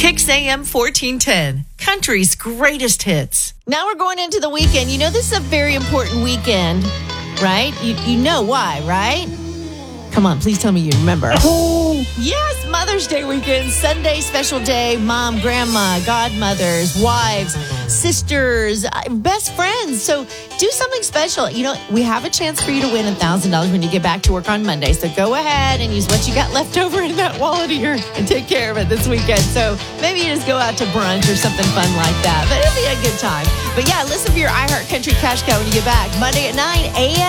Kicks AM 1410, country's greatest hits. Now we're going into the weekend. You know, this is a very important weekend, right? You know why, right? Come on, please tell me you remember. Yes, Mother's Day weekend, Sunday special day, mom, grandma, godmothers, wives, sisters, best friends. So do something special. You know, we have a chance for you to win $1,000 when you get back to work on Monday. So go ahead and use what you got left over in that wallet of yours and take care of it this weekend. So maybe you just go out to brunch or something fun like that. But it'll be a good time. But yeah, listen for your iHeart Country Cash Cow when you get back. Monday at 9 a.m.